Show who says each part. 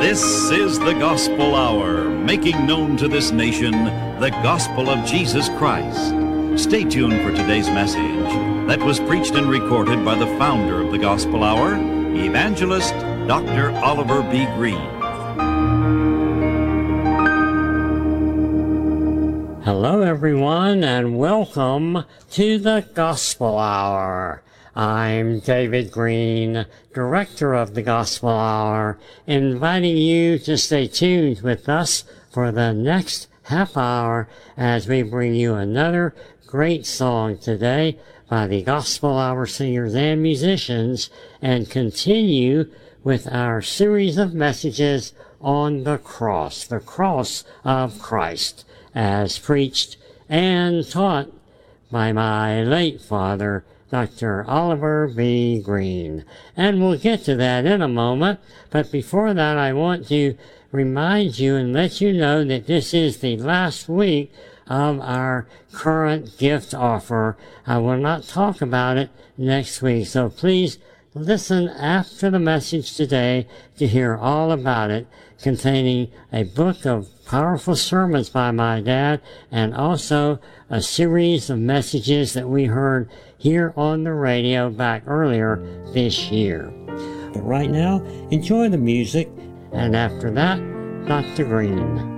Speaker 1: This is the Gospel Hour, making known to this nation the gospel of Jesus Christ. Stay tuned for today's message that was preached and recorded by the founder of the Gospel Hour, Evangelist Dr. Oliver B. Greene.
Speaker 2: Hello, everyone, and welcome to the Gospel Hour. I'm David Greene, Director of the Gospel Hour, inviting you to stay tuned with us for the next half hour as we bring you another great song today by the Gospel Hour singers and musicians, and continue with our series of messages on the cross of Christ, as preached and taught by my late father, Dr. Oliver B. Greene. And we'll get to that in a moment, but before that I want to remind you and let you know that this is the last week of our current gift offer. I will not talk about it next week, so please listen after the message today to hear all about it, containing a book of powerful sermons by my dad and also a series of messages that we heard here on the radio back earlier this year. But right now, enjoy the music, and after that, Dr. Greene.